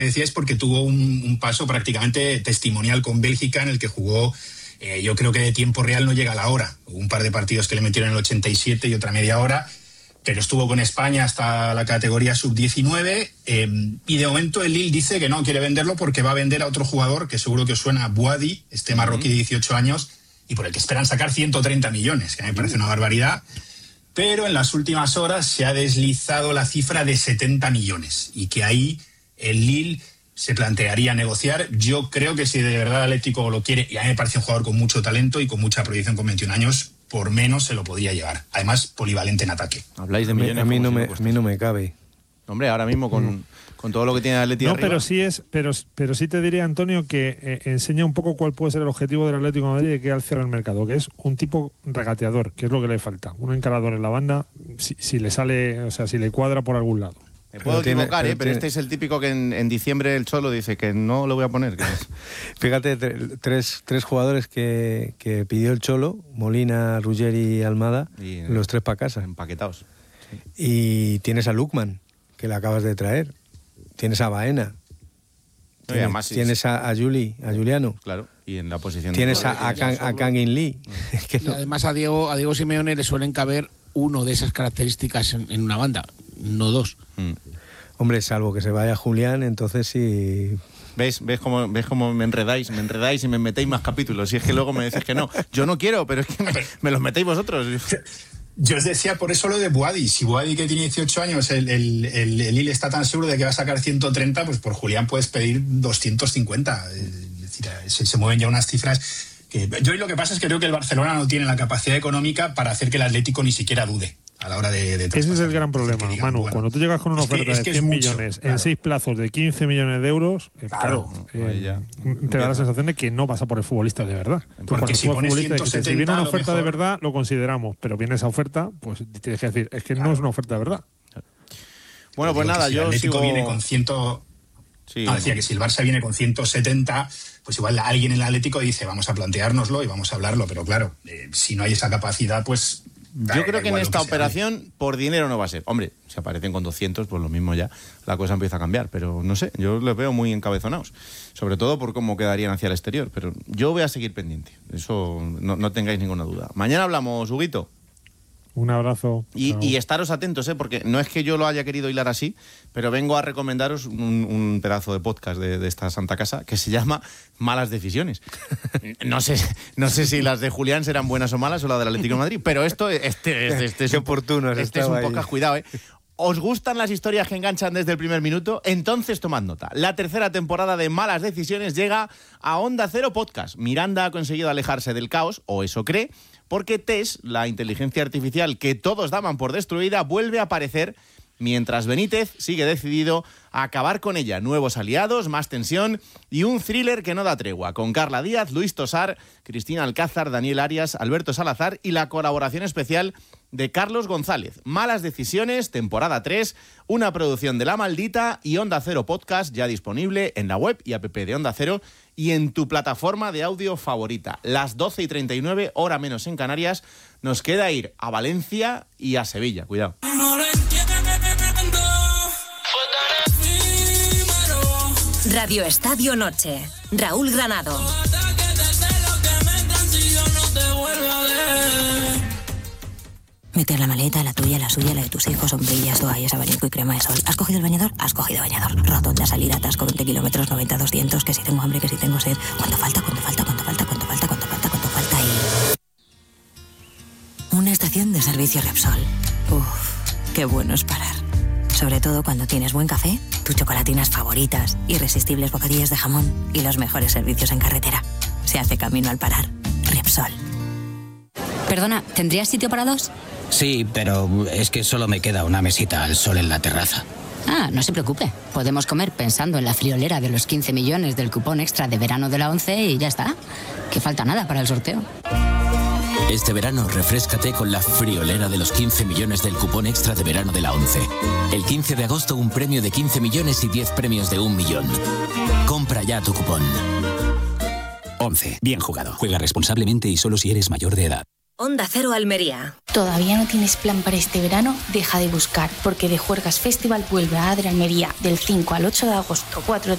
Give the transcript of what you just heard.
decía es porque tuvo un paso prácticamente testimonial con Bélgica en el que jugó, yo creo que de tiempo real no llega a la hora. Hubo un par de partidos que le metieron en el 87 y otra media hora, pero estuvo con España hasta la categoría sub-19 y de momento el Lille dice que no quiere venderlo porque va a vender a otro jugador que seguro que os suena, Bouhaddi, este marroquí de 18 años, y por el que esperan sacar 130 millones, que a mí me parece una barbaridad. Pero en las últimas horas se ha deslizado la cifra de 70 millones y que ahí el Lille se plantearía negociar. Yo creo que si de verdad el Atlético lo quiere, y a mí me parece un jugador con mucho talento y con mucha proyección con 21 años, por menos se lo podría llevar. Además, polivalente en ataque. Habláis de millones. A mí no me cabe. Hombre, ahora mismo con todo lo que tiene el Atlético arriba. Pero sí te diría, Antonio, que enseña un poco cuál puede ser el objetivo del Atlético de Madrid de que al cierre el mercado, que es un tipo regateador, que es lo que le falta. Un encarador en la banda, si le sale, o sea, si le cuadra por algún lado. Me puedo equivocar, pero este es el típico que en diciembre el Cholo dice que no lo voy a poner. Fíjate, tres jugadores que pidió el Cholo, Molina, Ruggeri y Almada, los tres para casa. Empaquetados. Sí. Y tienes a Lukman, que le acabas de traer. Tienes a Baena. Tienes a Juliano. Claro, y en la posición... Tienes a Kangin Lee. Y además a Diego Simeone le suelen caber uno de esas características en una banda, no dos. Hombre, salvo que se vaya Julián, entonces sí... ¿Ves cómo me enredáis y me metéis más capítulos? Y es que luego me decís que no. Yo no quiero, pero es que me los metéis vosotros. Yo os decía por eso lo de Bouhaddi. Si Bouhaddi, que tiene 18 años, el Lille está tan seguro de que va a sacar 130, pues por Julián puedes pedir 250. Es decir, se mueven ya unas cifras que... Yo lo que pasa es que creo que el Barcelona no tiene la capacidad económica para hacer que el Atlético ni siquiera dude a la hora de ese es el gran problema, Manu. Bueno, cuando tú llegas con una oferta de 100 millones en 6 plazos de 15 millones de euros, te da la sensación de que no vas a por el futbolista de verdad. Porque si pones 170, si viene una oferta de verdad, lo consideramos, pero viene esa oferta, pues tienes que decir, es que no es una oferta de verdad. Bueno, pues nada, si el Atlético viene con 100... decía que si el Barça viene con 170, pues igual alguien en el Atlético dice, vamos a planteárnoslo y vamos a hablarlo, pero claro, si no hay esa capacidad, pues... Yo creo que en esta operación por dinero no va a ser. Hombre, si aparecen con 200, pues lo mismo ya, la cosa empieza a cambiar. Pero no sé, yo los veo muy encabezonados. Sobre todo por cómo quedarían hacia el exterior. Pero yo voy a seguir pendiente. Eso no tengáis ninguna duda. Mañana hablamos, Huguito. Un abrazo. Y estaros atentos, porque no es que yo lo haya querido hilar así, pero vengo a recomendaros un pedazo de podcast de esta santa casa que se llama Malas Decisiones. No sé si las de Julián serán buenas o malas o la del Atlético de Madrid, pero este es oportuno. Este es un podcast, cuidado, ¿Os gustan las historias que enganchan desde el primer minuto? Entonces tomad nota. La tercera temporada de Malas Decisiones llega a Onda Cero Podcast. Miranda ha conseguido alejarse del caos, o eso cree, porque Tess, la inteligencia artificial que todos daban por destruida, vuelve a aparecer, mientras Benítez sigue decidido a acabar con ella. Nuevos aliados, más tensión y un thriller que no da tregua, con Carla Díaz, Luis Tosar, Cristina Alcázar, Daniel Arias, Alberto Salazar y la colaboración especial de Carlos González. Malas Decisiones, temporada 3, una producción de La Maldita y Onda Cero Podcast, ya disponible en la web y app de Onda Cero y en tu plataforma de audio favorita. Las 12:39, hora menos en Canarias, nos queda ir a Valencia y a Sevilla. Cuidado. Radio Estadio Noche. Raúl Granado. Mete la maleta, la tuya, la suya, la de tus hijos, sombrillas, toallas, abanico y crema de sol. ¿Has cogido el bañador? Has cogido bañador. Rotonda, salida, atasco, 20 kilómetros, 90, 200, que si tengo hambre, que si tengo sed. ¿Cuánto falta y... Una estación de servicio Repsol. Uf, qué bueno es parar. Sobre todo cuando tienes buen café, tus chocolatinas favoritas, irresistibles bocadillos de jamón y los mejores servicios en carretera. Se hace camino al parar. Repsol. Perdona, ¿tendrías sitio para dos? Sí, pero es que solo me queda una mesita al sol en la terraza. Ah, no se preocupe. Podemos comer pensando en la friolera de los 15 millones del cupón extra de verano de la ONCE y ya está. Que falta nada para el sorteo. Este verano refréscate con la friolera de los 15 millones del cupón extra de verano de la ONCE. El 15 de agosto un premio de 15 millones y 10 premios de 1 millón. Compra ya tu cupón. ONCE. Bien jugado. Juega responsablemente y solo si eres mayor de edad. Onda Cero Almería. ¿Todavía no tienes plan para este verano? Deja de buscar, porque The Juergas Festival vuelve a Adre Almería del 5 al 8 de agosto. 4